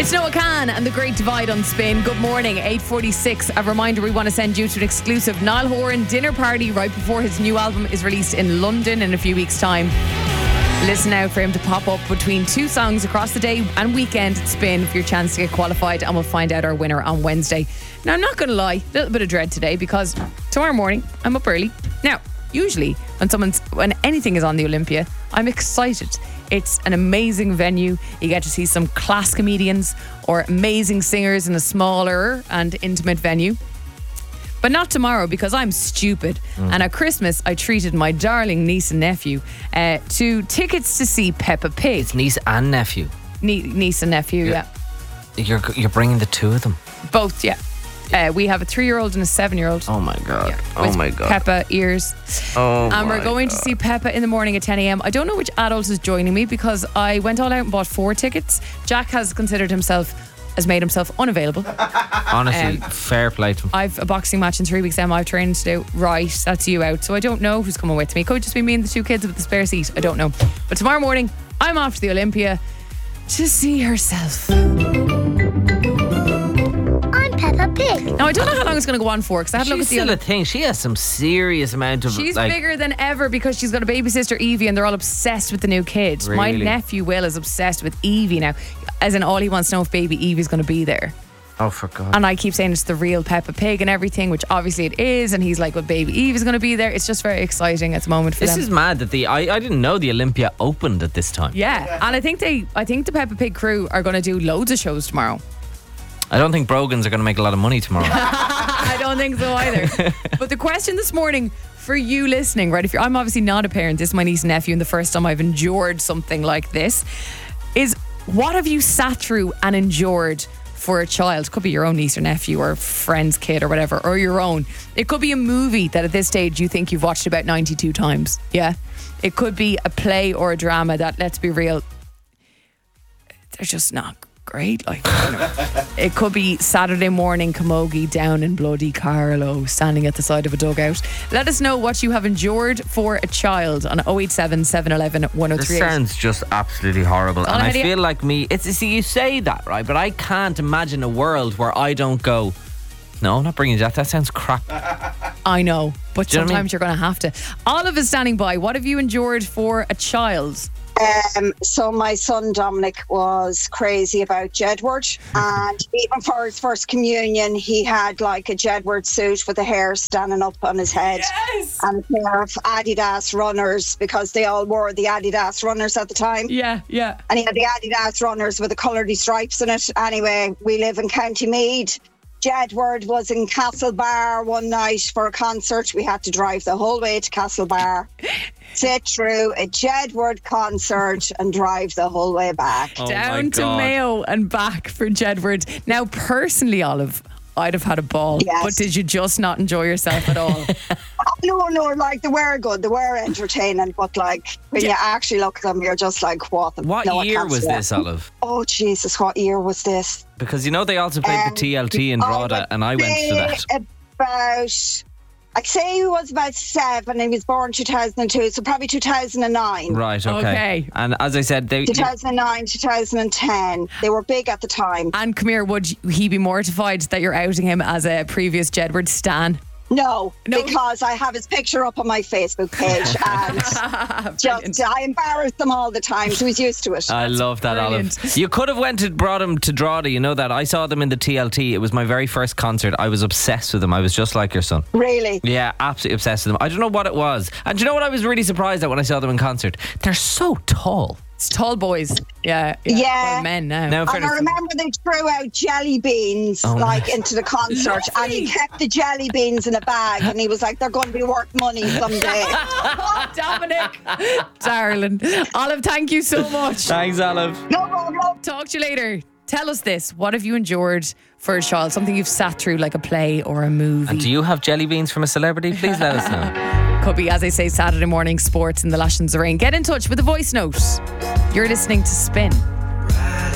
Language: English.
It's Noah Khan and the Great Divide on Spin. Good morning, 8:46. A reminder, we want to send you to an exclusive Niall Horan dinner party right before his new album is released in London in a few weeks' time. Listen out for him to pop up between two songs across the day and weekend at Spin for your chance to get qualified, and we'll find out our winner on Wednesday. Now, I'm not going to lie, a little bit of dread today because tomorrow morning I'm up early. Now, usually when anything is on the Olympia, I'm excited. It's an amazing venue. You get to see some class comedians or amazing singers in a smaller and intimate venue. But not tomorrow because I'm stupid. And at Christmas, I treated my darling niece and nephew to tickets to see Peppa Pig. It's niece and nephew. Niece and nephew, yeah. You're bringing the two of them. Both, yeah. We have a 3-year-old and a 7-year-old. Oh my God. Yeah, oh my God. Peppa ears. Oh and we're going to see Peppa in the morning at 10 a.m. I don't know which adult is joining me because I went all out and bought 4 tickets. Jack has made himself unavailable. Honestly, fair play to him. I've a boxing match in 3 weeks' time. I've training to do. Right, that's you out. So I don't know who's coming with me. Could just be me and the 2 kids with the spare seat. I don't know. But tomorrow morning, I'm off to the Olympia to see herself. Peppa Pig. Now, I don't know how long it's going to go on for because I had a look at the She's still a thing. She has some serious amount of... She's bigger than ever because she's got a baby sister, Evie, and they're all obsessed with the new kid. Really? My nephew, Will, is obsessed with Evie now. As in, all he wants to know if baby Evie's going to be there. Oh, for God. And I keep saying it's the real Peppa Pig and everything, which obviously it is. And he's like, well, baby Evie's going to be there. It's just very exciting at the moment for them. This is mad that I didn't know the Olympia opened at this time. Yeah. And I think the Peppa Pig crew are going to do loads of shows tomorrow. I don't think Brogans are going to make a lot of money tomorrow. I don't think so either. But the question this morning for you listening, right? I'm obviously not a parent. This is my niece and nephew, and the first time I've endured something like this is, what have you sat through and endured for a child? Could be your own niece or nephew or friend's kid or whatever, or your own. It could be a movie that at this stage you think you've watched about 92 times. Yeah. It could be a play or a drama that, let's be real, they're just not great. Like, you know. It could be Saturday morning camogie down in bloody Carlow, standing at the side of a dugout. Let us know what you have endured for a child on 087 711 1038. This sounds just absolutely horrible. And I feel like see, you say that, right? But I can't imagine a world where I don't go, no, I'm not bringing that. That sounds crap. I know, but you know sometimes you're going to have to. Olive is standing by. What have you endured for a child? So my son Dominic was crazy about Jedward, and even for his first communion he had like a Jedward suit with the hair standing up on his head. Yes. And a pair of Adidas runners, because they all wore the Adidas runners at the time. Yeah. And he had the Adidas runners with the coloured stripes in it. Anyway, we live in County Meath. Jedward was in Castlebar one night for a concert. We had to drive the whole way to Castlebar, sit through a Jedward concert and drive the whole way back. Down to Mayo and back for Jedward. Now, personally, Olive, I'd have had a ball. Yes. But did you just not enjoy yourself at all? No, like they were good, they were entertaining, but like when you actually look at them, you're just like, what year was this, Olive? Oh Jesus, what year was this? Because you know they also played the TLT in Drogheda, and I went to that. I'd say he was about 7. He was born 2002, so probably 2009. Right, okay. And as I said, 2009, 2010. They were big at the time. And come here, would he be mortified that you're outing him as a previous Jedward stan? No, because I have his picture up on my Facebook page and I embarrass them all the time, so he's used to it. I love that, brilliant. Olive. You could have brought him to Drogheda, you know that. I saw them in the TLT. It was my very first concert. I was obsessed with them. I was just like your son. Really? Yeah, absolutely obsessed with them. I don't know what it was. And do you know what I was really surprised at when I saw them in concert? They're so tall. It's tall boys. Yeah. Well, men now. And I remember they threw out jelly beans into the concert. Lovely. And he kept the jelly beans in a bag and he was like, they're going to be worth money someday. Dominic, darling. Olive, thank you so much. Thanks, Olive. No problem. Talk to you later. Tell us this. What have you endured for a child? Something you've sat through, like a play or a movie. And do you have jelly beans from a celebrity? Please let us know. Could be, as I say, Saturday morning sports in the Lash and the Rain. Get in touch with a voice note. You're listening to Spin.